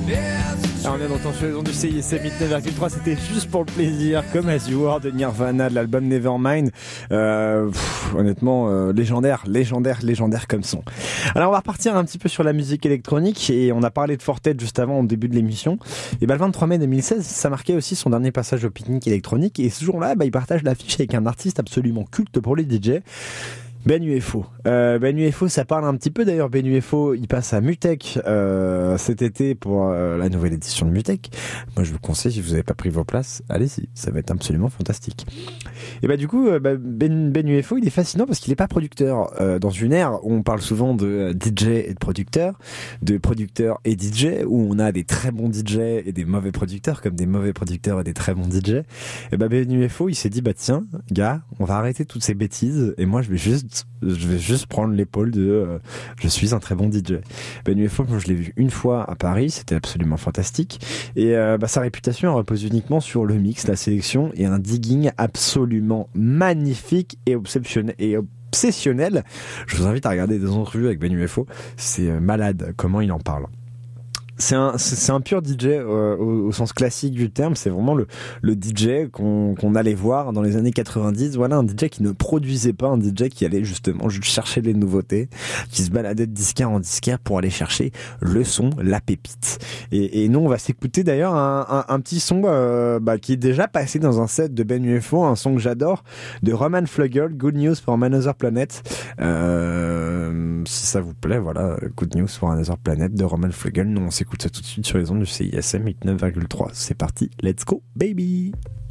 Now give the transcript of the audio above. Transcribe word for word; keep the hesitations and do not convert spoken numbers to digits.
Alors on est dans sur les ondes du C I S M neuf virgule trois, c'était juste pour le plaisir, comme As You Are de Nirvana, de l'album Nevermind. Euh, pff, honnêtement, euh, légendaire, légendaire, légendaire comme son. Alors on va repartir un petit peu sur la musique électronique, et on a parlé de Fortet juste avant, au début de l'émission. Et ben le vingt-trois mai deux mille seize, ça marquait aussi son dernier passage au pique-nique électronique, et ce jour-là, bah, il partage l'affiche avec un artiste absolument culte pour les D J. Ben U F O. Euh, Ben U F O, ça parle un petit peu d'ailleurs. Ben U F O, il passe à Mutech euh, cet été pour euh, la nouvelle édition de Mutech. Moi, je vous conseille, si vous n'avez pas pris vos places, allez-y, ça va être absolument fantastique. Et bah du coup, euh, Ben, Ben U F O, il est fascinant parce qu'il n'est pas producteur. Euh, dans une ère où on parle souvent de D J et de producteurs, de producteurs et D J, où on a des très bons D J et des mauvais producteurs, comme des mauvais producteurs et des très bons D J. Et bah Ben U F O, il s'est dit, bah tiens, gars, on va arrêter toutes ces bêtises, et moi, je vais juste je vais juste prendre l'épaule de euh, je suis un très bon D J. Ben U F O, je l'ai vu une fois à Paris, c'était absolument fantastique, et euh, bah, sa réputation repose uniquement sur le mix, la sélection et un digging absolument magnifique et obsessionnel, et obsessionnel. Je vous invite à regarder des entrevues avec Ben U F O, c'est euh, malade comment il en parle. C'est un, c'est un pur D J euh, au, au sens classique du terme. C'est vraiment le, le D J qu'on, qu'on allait voir dans les années quatre-vingt-dix. Voilà, un D J qui ne produisait pas, un D J qui allait justement juste chercher les nouveautés, qui se baladait de disquaire en disquaire pour aller chercher le son, la pépite. Et, et nous, on va s'écouter d'ailleurs un, un, un petit son euh, bah, qui est déjà passé dans un set de Ben U F O, un son que j'adore, de Roman Flugel, Good News for Another Planet. Euh, si ça vous plaît, voilà, Good News for Another Planet de Roman Flugel. Nous, on s'écoute Écoute ça tout de suite sur les ondes du C I S M neuf virgule trois. C'est parti, let's go baby.